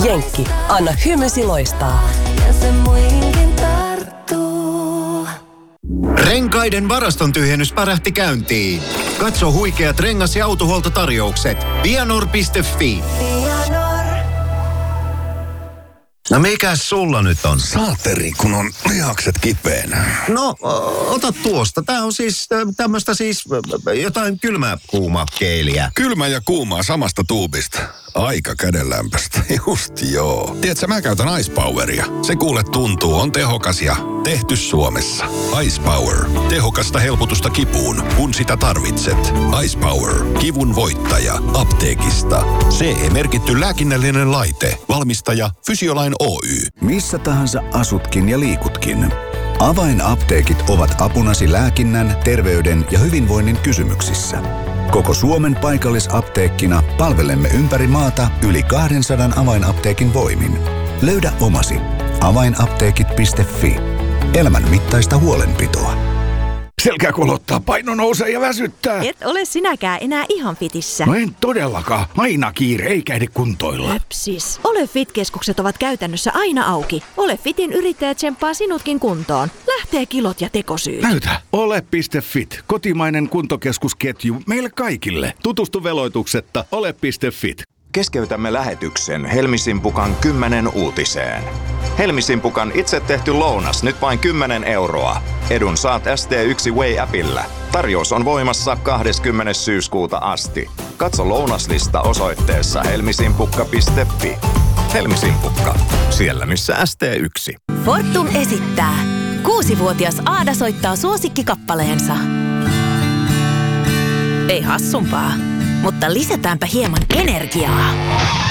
Jenkki, anna hymysi loistaa. Ja se muihinkin tarttuu. Renkaiden varaston tyhjennys pärähti käyntiin. Katso huikeat rengas- ja autohuoltotarjoukset. Vianor.fi. Vianor. No mikäs sulla nyt on? Saateri, kun on lihakset kipeänä. No, ota tuosta. Tää on siis tämmöstä jotain kylmä-kuuma-keeliä. Kylmä ja kuumaa samasta tuubista. Aika kädenlämpöstä. Just joo. Tiedätkö, mä käytän Ice Poweria. Se kuule tuntuu, on tehokas ja tehty Suomessa. Ice Power. Tehokasta helpotusta kipuun, kun sitä tarvitset. Ice Power. Kivun voittaja. Apteekista. CE-merkitty lääkinnällinen laite. Valmistaja Fysiolain Oy. Missä tahansa asutkin ja liikutkin. Avainapteekit ovat apunasi lääkinnän, terveyden ja hyvinvoinnin kysymyksissä. Koko Suomen paikallisapteekkina palvelemme ympäri maata yli 200 avainapteekin voimin. Löydä omasi. Avainapteekit.fi. Elämän mittaista huolenpitoa. Selkä kolottaa, paino nousee ja väsyttää. Et ole sinäkään enää ihan fitissä. No en todellakaan. Aina kiire, eikä ehdi kuntoilla. Löpsis. Ole Fit-keskukset ovat käytännössä aina auki. Ole Fitin yrittäjä tsemppaa sinutkin kuntoon. Lähtee kilot ja tekosyyt. Näytä. Ole.fit. Kotimainen kuntokeskusketju meille kaikille. Tutustu veloituksetta ole.fit. Keskeytämme lähetyksen Helmisimpukan 10 uutiseen. Helmisimpukan itse tehty lounas nyt vain 10 €. Edun saat ST1 Way-appillä. Tarjous on voimassa 20. syyskuuta asti. Katso lounaslista osoitteessa helmisimpukka.fi. Helmisimpukka. Siellä missä ST1. Fortum esittää. 6-vuotias Aada soittaa suosikkikappaleensa. Ei hassumpaa, mutta lisätäänpä hieman energiaa.